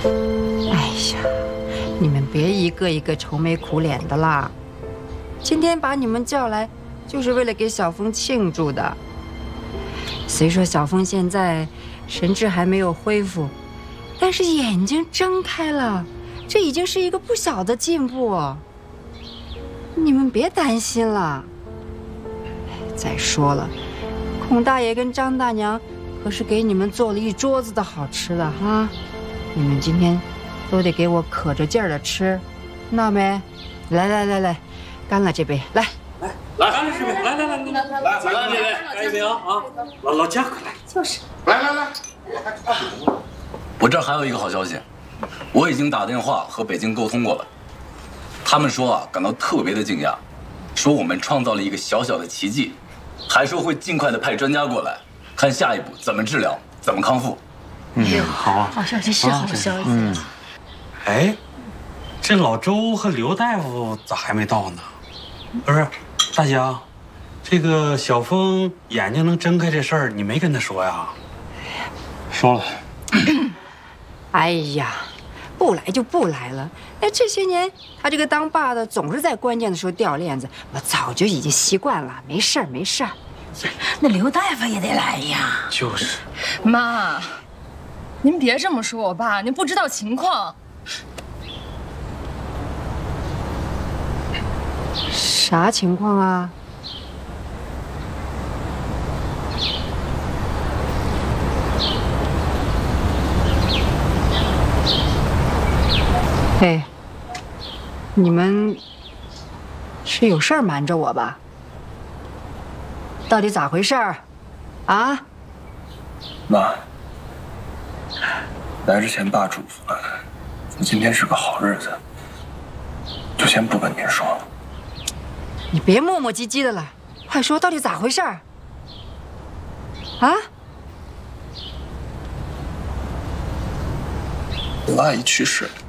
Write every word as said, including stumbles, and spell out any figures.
哎呀，你们别一个一个愁眉苦脸的啦。今天把你们叫来，就是为了给小峰庆祝的。虽说小峰现在神智还没有恢复，但是眼睛睁开了，这已经是一个不小的进步。你们别担心了。再说了，孔大爷跟张大娘可是给你们做了一桌子的好吃的哈，你们今天都得给我可着劲儿的吃，闹没？来来来来，干了这杯，来来来干了这杯，来来来来来来干了这杯，干一杯啊啊！老老家快来， 就是来来来， 我这儿还有一个好消息，我已经打电话和北京沟通过了，他们说啊感到特别的惊讶，说我们创造了一个小小的奇迹，还说会尽快的派专家过来，看下一步怎么治疗，怎么康复。 嗯，好啊， 好消息是好消息。 嗯，哎，这老周和刘大夫咋还没到呢？不是，大江，这个小峰眼睛能睁开这事儿，你没跟他说呀？ 说了。 哎呀，不来就不来了。哎，这些年他这个当爸的总是在关键的时候掉链子，我早就已经习惯了，没事儿没事儿。 那刘大夫也得来呀。 就是， 妈，您别这么说我爸，您不知道情况。 啥情况啊？嘿，你们是有事儿瞒着我吧？到底咋回事儿？啊？ 妈，来之前爸嘱咐了，说今天是个好日子，就先不跟您说了。 你别磨磨唧唧的了，快说到底咋回事儿？啊？ 刘阿姨去世了。